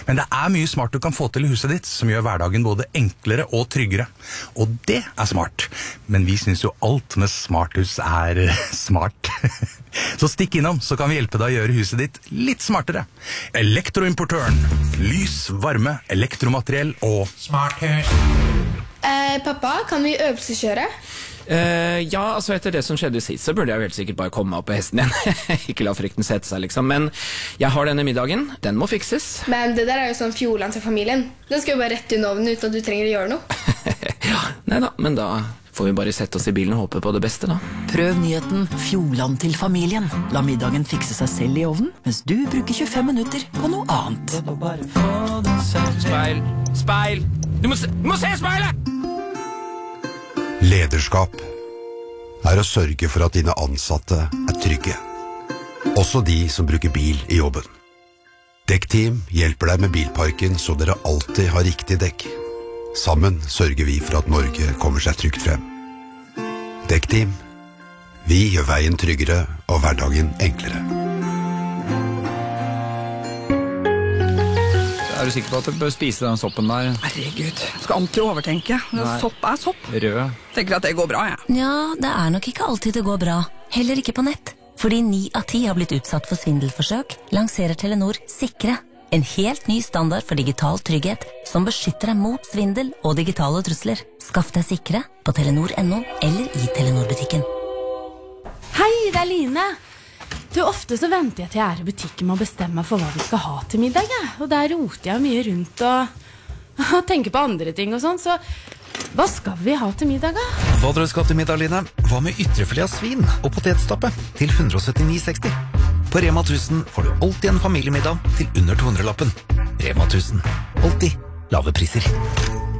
Men det mye smart du kan få til i huset ditt, som gjør hverdagen både enklere og tryggere. Og det smart. Men vi synes jo alt med smarthus smart. Så stikk innom, så kan vi hjelpe deg å gjøre huset ditt litt smartere. Elektroimportøren. Lys, varme, elektromateriell og smarthus. Pappa, kan vi øvelseskjøre? Ja, altså etter det som skjedde sist, så burde jeg vel sikkert bare komme meg opp på hesten igjen. Ikke la frykten sette seg, liksom. Men jeg har denne middagen. Den må fikses. Men det der jo sånn Fjordland til familien. Den skal jo bare rett under ovnen uten at du trenger å gjøre noe. Ja, neida, men da får vi bare sette oss i bilen og håpe på det beste, da. Prøv nyheten Fjordland til familien. La middagen fikse seg selv i ovnen, mens du bruker 25 minutter på noe annet. Speil! Speil! Du må se speilet! Lederskap å sørge for at dine ansatte trygge. Også de som bruker bil i jobben. Dekkteam hjelper deg med bilparken så dere alltid har riktig dekk. Sammen sørger vi for at Norge kommer seg trygt frem. Dekkteam. Vi gjør veien tryggere og hverdagen enklere. Du sikker på at du bør spise den soppen der? Herregud, jeg skal alltid overtenke. Sopp sopp. Rød. Tenker at det går bra, jeg. Ja, det nok ikke alltid det går bra. Heller ikke på nett. Fordi 9 av 10 har blitt utsatt for svindelforsøk, lanserer Telenor Sikre. En helt ny standard for digital trygghet som beskytter deg mot svindel og digitale trusler. Skaff deg Sikre på telenor.no eller i Telenor-butikken. Hei, det Line. Du, ofte så venter jeg til jeg i butikken med å bestemme for hva vi skal ha til middag. Og der roter jeg mye rundt og tenker på andre ting og sånn. Så hva skal vi ha til middag, da? Hva dere skal til middag, Line? Hva med ytrefilet av svin og potetstappe til 179,60? På Rema 1000 får du alltid en familiemiddag til under 200-lappen. Rema 1000. Alltid lave priser.